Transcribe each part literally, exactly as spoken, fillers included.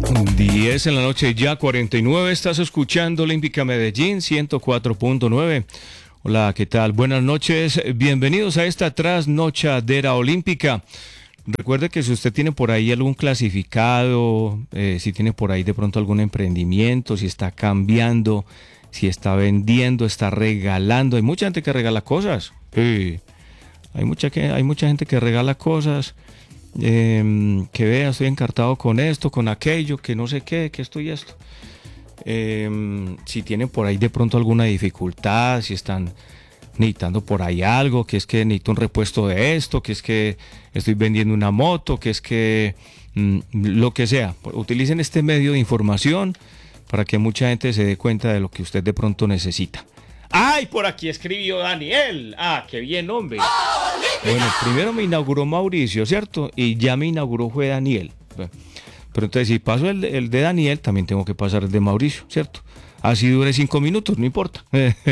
diez en la noche, ya cuarenta y nueve. Estás escuchando Olímpica Medellín ciento cuatro punto nueve. Hola, ¿qué tal? Buenas noches. Bienvenidos a esta trasnochadera olímpica. Recuerde que si usted tiene por ahí algún clasificado, eh, si tiene por ahí de pronto algún emprendimiento, si está cambiando, si está vendiendo, está regalando. Hay mucha gente que regala cosas. Sí. Hay mucha, que, hay mucha gente que regala cosas. Eh, que vea, estoy encartado con esto, con aquello, que no sé qué, que esto y esto. Eh, si tienen por ahí de pronto alguna dificultad, si están necesitando por ahí algo, que es que necesito un repuesto de esto, que es que estoy vendiendo una moto, que es que mm, lo que sea, utilicen este medio de información para que mucha gente se dé cuenta de lo que usted de pronto necesita. ¡Ay, por aquí escribió Daniel! ¡Ah, qué bien, hombre! Bueno, primero me inauguró Mauricio, ¿cierto? Y ya me inauguró fue Daniel. Bueno, pero entonces si paso el, el de Daniel, también tengo que pasar el de Mauricio, ¿cierto? Así dure cinco minutos, no importa.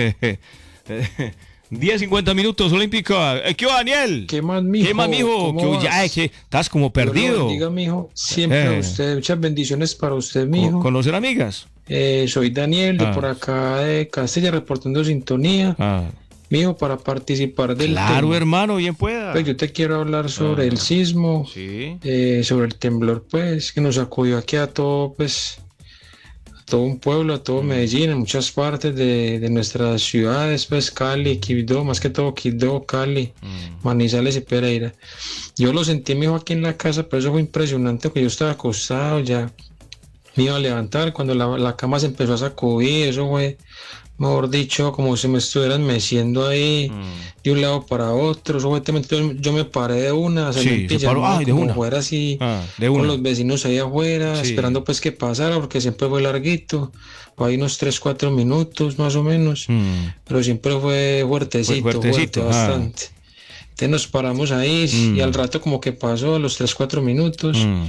diez, cincuenta minutos, Olímpica. ¿Qué va, Daniel? ¿Qué más, mijo? ¿Qué más, mijo? ¿Qué, ya, es que estás como perdido. Diga, mijo, siempre Eh. a usted. Muchas bendiciones para usted, mijo. ¿Conocer amigas? Eh, soy Daniel, de Ah. por acá de Castilla, reportando sintonía. Ah. Mijo, para participar del Claro, tema. hermano, bien pueda. Pues yo te quiero hablar sobre Ah. el sismo, Sí. eh, sobre el temblor, pues, que nos sacudió aquí a todo, pues, a todo un pueblo, a todo Medellín, en muchas partes de, de nuestras ciudades, pues, Cali, Quibdó, más que todo Quibdó, Cali, Mm. Manizales y Pereira. Yo lo sentí, mijo, aquí en la casa, pero eso fue impresionante, porque yo estaba acostado ya, me iba a levantar, cuando la, la cama se empezó a sacudir, eso fue, mejor dicho, como si me estuvieran meciendo ahí Mm. de un lado para otro. Supuestamente yo, yo me paré de una, salí Sí, en se paró. pijamada Ay, de como una. fuera así, Ah, de con una. los vecinos ahí afuera, Sí. esperando pues que pasara, porque siempre fue larguito, fue ahí unos tres cuatro minutos más o menos, Mm. pero siempre fue fuertecito, Fue fuertecito, fuerte, ah. bastante. Entonces nos paramos ahí Mm. y al rato como que pasó a los tres cuatro minutos Mm.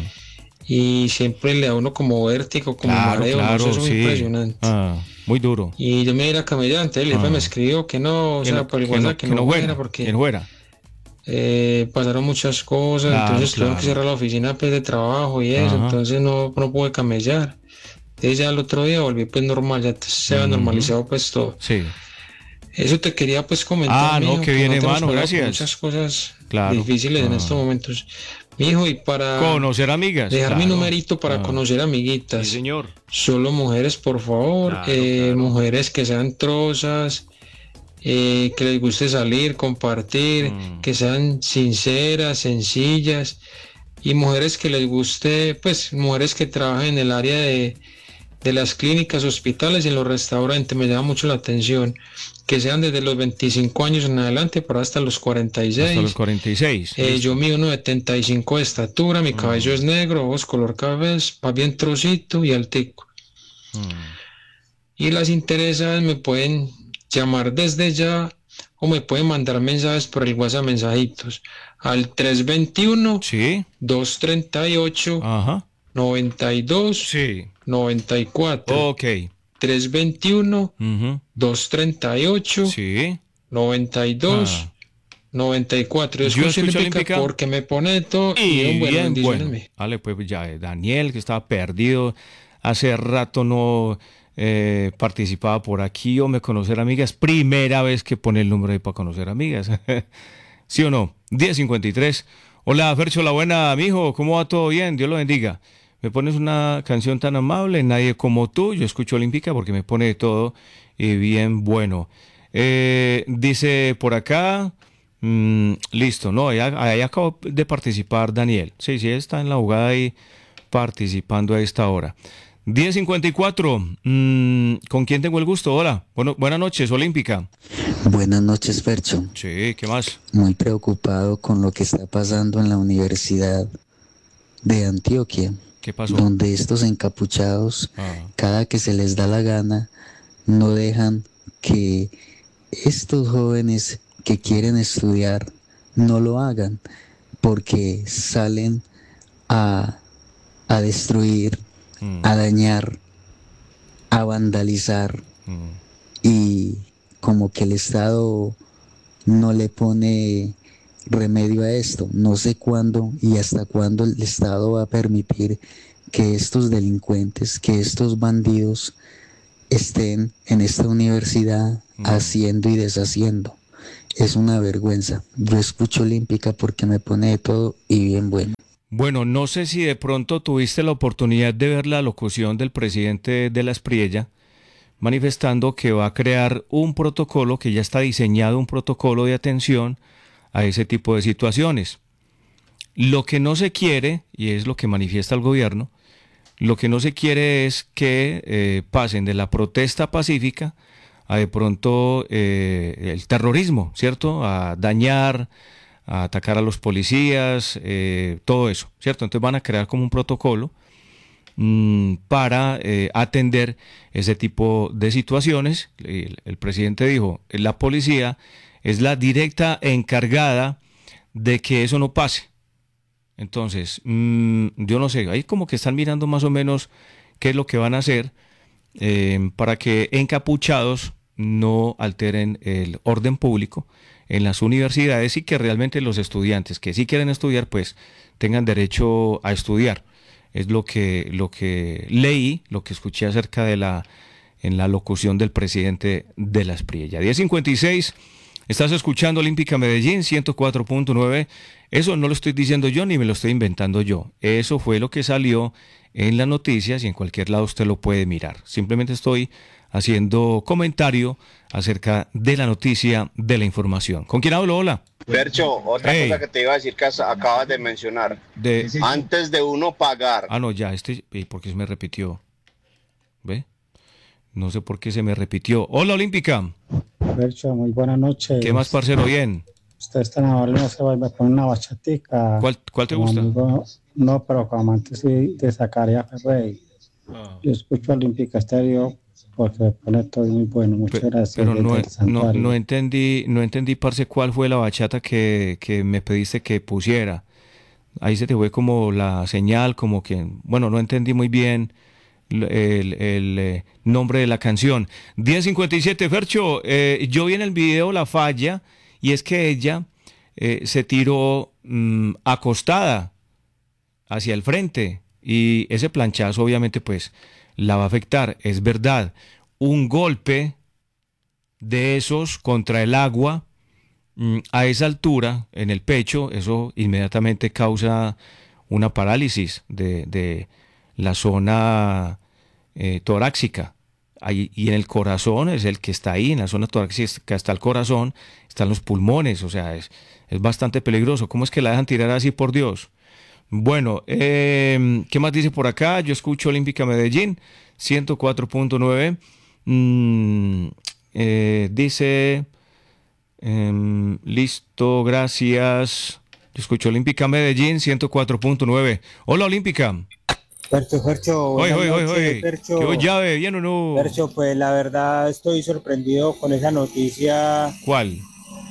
y siempre le da uno como vértigo, como Claro, mareo, no claro, sé, eso fue sí. impresionante. Ah, muy duro. Y yo me iba a ir a camellar, entonces el jefe Ah. me escribió que no, o Que sea, no, por el que no, WhatsApp que, que no no fuera, fuera, porque que no fuera. eh, pasaron muchas cosas, Claro, entonces tuvieron que claro. cerrar la oficina pues, de trabajo y eso, Ajá. entonces no, no pude camellar. Entonces ya el otro día volví pues normal, ya se había Ujú. normalizado pues todo. Sí, Eso te quería pues comentar, Ah, no, mijo, qué que bien, no te hemos hermano, pasado por gracias. muchas cosas Claro. difíciles en Ah. estos momentos. Mijo, y para conocer amigas. dejar mi claro. numerito para Ah. conocer amiguitas. Sí, señor. Solo mujeres, por favor, Claro, eh, claro. mujeres que sean trozas, eh, que les guste salir, compartir, Mm. que sean sinceras, sencillas, y mujeres que les guste, pues, mujeres que trabajen en el área de, de las clínicas, hospitales y en los restaurantes, me llama mucho la atención, que sean desde los veinticinco años en adelante para hasta los cuarenta y seis. Hasta los cuarenta y seis. Eh, listo. yo mido uno setenta y cinco de estatura, mi cabello es negro, ojos color cabeza, más bien trocito y altico. Mm. Y las interesadas me pueden llamar desde ya o me pueden mandar mensajes por el WhatsApp, mensajitos al tres veintiuno, Sí. doscientos treinta y ocho, Ajá. noventa y dos, Sí. noventa y cuatro. Ok. tres veintiuno, Ujú. doscientos treinta y ocho, Sí. noventa y dos, Ah. noventa y cuatro. Yo Yo escucho escucho Olímpica Olímpica. porque me pone todo y, Y un bueno, bien bendiciones, bueno. mijo. Vale, pues ya, eh, Daniel, que estaba perdido. Hace rato no eh, participaba por aquí o me conocer amigas. Primera vez que pone el número ahí para conocer amigas. ¿Sí o no? diez cincuenta y tres. Hola, Fercho, la buena, mijo. ¿Cómo va todo bien? Dios lo bendiga. Me pones una canción tan amable, Nadie como tú. Yo escucho Olímpica porque me pone de todo y bien bueno. Eh, dice por acá... Mm, listo, no, ahí, ahí acabo de participar Daniel. Sí, sí, está en la jugada ahí participando a esta hora. diez cincuenta y cuatro. Mm, ¿con quién tengo el gusto? Hola, bueno, buenas noches, Olímpica. Buenas noches, Fercho. Sí, ¿qué más? Muy preocupado con lo que está pasando en la Universidad de Antioquia, ¿Qué pasó? donde estos encapuchados, Ah, cada que se les da la gana, no dejan que estos jóvenes que quieren estudiar no lo hagan, porque salen a, a destruir, mm, a dañar, a vandalizar, mm, y como que el Estado no le pone remedio a esto. No sé cuándo y hasta cuándo el Estado va a permitir que estos delincuentes, que estos bandidos estén en esta universidad Mm. haciendo y deshaciendo. Es una vergüenza. Yo escucho Olímpica porque me pone de todo y bien bueno. Bueno, no sé si de pronto tuviste la oportunidad de ver la locución del presidente de la Espriella manifestando que va a crear un protocolo, que ya está diseñado un protocolo de atención a ese tipo de situaciones. Lo que no se quiere, y es lo que manifiesta el gobierno, lo que no se quiere es que eh, pasen de la protesta pacífica a de pronto eh, el terrorismo, ¿cierto? A dañar, a atacar a los policías, eh, todo eso, ¿cierto? Entonces van a crear como un protocolo mmm, para eh, atender ese tipo de situaciones. El, el presidente dijo, la policía es la directa encargada de que eso no pase. Entonces, mmm, yo no sé, ahí como que están mirando más o menos qué es lo que van a hacer eh, para que encapuchados no alteren el orden público en las universidades y que realmente los estudiantes que sí quieren estudiar, pues tengan derecho a estudiar. Es lo que, lo que leí, lo que escuché acerca de la, en la locución del presidente de la Espriella. diez cincuenta y seis, estás escuchando Olímpica Medellín, ciento cuatro punto nueve. Eso no lo estoy diciendo yo ni me lo estoy inventando yo. Eso fue lo que salió en las noticias y en cualquier lado usted lo puede mirar. Simplemente estoy haciendo comentario acerca de la noticia, de la información. ¿Con quién hablo? Hola. Percho, otra Hey. cosa que te iba a decir que as- acabas de mencionar. De... Antes de uno pagar, Ah, no, ya, este... ¿Y por qué se me repitió? ¿Ve? No sé por qué se me repitió. Hola, Olímpica. Percho, muy buenas noches. ¿Qué más, parcero? Bien. Usted está en amable, no se va a poner una bachatica. ¿Cuál, cuál te Como gusta? amigo- no, pero como amante sí de Zacarías Ferrey. Ah. Yo escucho Olímpica Estéreo porque me pone todo muy bueno. Muchas Pe- gracias. Pero desde no, el no, santuario. no entendí, no entendí, parce, cuál fue la bachata que, que me pediste que pusiera. Ahí se te fue como la señal, como que, bueno, no entendí muy bien el, el, el, eh, nombre de la canción. diez cincuenta y siete, Fercho, eh, yo vi en el video la falla y es que ella eh, se tiró mm, acostada hacia el frente y ese planchazo obviamente pues la va a afectar, es verdad. Un golpe de esos contra el agua mm, a esa altura en el pecho, eso inmediatamente causa una parálisis de, de la zona eh, torácica. Ahí, y en el corazón es el que está ahí, en la zona torácica está el corazón, están los pulmones, o sea, es, es bastante peligroso. ¿Cómo es que la dejan tirar así, por Dios? Bueno, eh, ¿qué más dice por acá? Yo escucho Olímpica Medellín, ciento cuatro punto nueve. Mm, eh, dice, eh, listo, gracias. Yo escucho Olímpica Medellín, ciento cuatro punto nueve. Hola, Olímpica. Percho, Percho, Oye, buenas oye, noches, oye, Percho. ¿qué llave? ¿Bien o no? Percho, pues la verdad estoy sorprendido con esa noticia. ¿Cuál?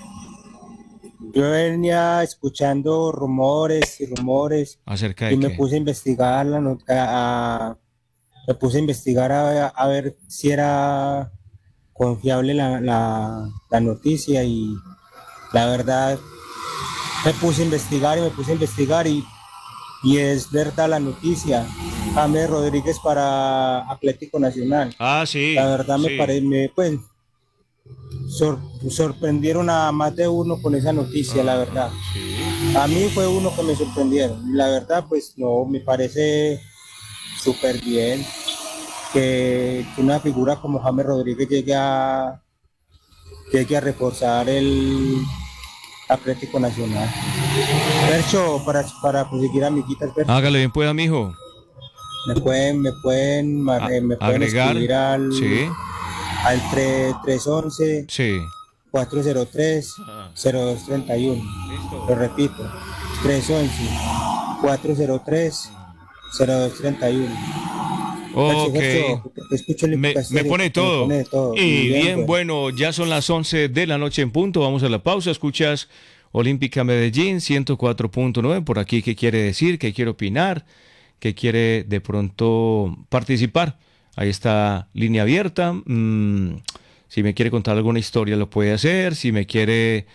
Yo venía escuchando rumores y rumores ¿Acerca de y me qué? puse a investigar la not- a, a- me puse a investigar a, a ver si era confiable la, la, la noticia y la verdad me puse a investigar y me puse a investigar y, y es verdad la noticia. James Rodríguez para Atlético Nacional. Ah, sí. La verdad me sí. parece, me, pues, sor- sorprendieron a más de uno con esa noticia, la verdad. Sí. A mí fue uno que me sorprendieron. La verdad, pues no, me parece súper bien que, que una figura como James Rodríguez llegue a, llegue a reforzar el Atlético Nacional. Percho, para, para conseguir amiguitas, Percho, Hágale bien, pues, mijo. me pueden, me pueden, ma- A- eh, me pueden agregar. escribir al, Sí, al tres once sí. cuatro cero tres cero dos tres uno. Lo repito, tres once cuatro cero tres cero dos tres uno. Ok. Escucho el Me, me pone todo. Me pone todo. Y bien, pues. bueno, ya son las once de la noche en punto. Vamos a la pausa. Escuchas Olímpica Medellín, ciento cuatro punto nueve. Por aquí, ¿qué quiere decir? ¿Qué quiere opinar? ¿Qué quiere de pronto participar? Ahí está línea abierta. Mm, si me quiere contar alguna historia, lo puede hacer. Si me quiere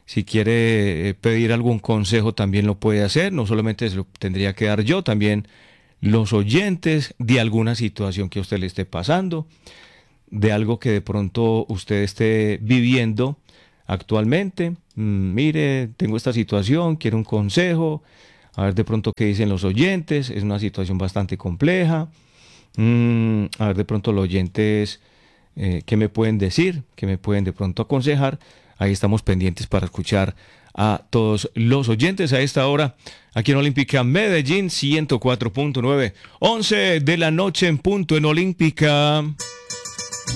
Si quiere eh, pedir algún consejo también lo puede hacer, no solamente se lo tendría que dar yo, también los oyentes de alguna situación que a usted le esté pasando, de algo que de pronto usted esté viviendo actualmente. Mm, mire, tengo esta situación, quiero un consejo, a ver de pronto qué dicen los oyentes, es una situación bastante compleja. Mm, a ver de pronto los oyentes eh, qué me pueden decir, qué me pueden de pronto aconsejar. Ahí estamos pendientes para escuchar a todos los oyentes a esta hora aquí en Olímpica Medellín ciento cuatro punto nueve, once de la noche en punto en Olímpica.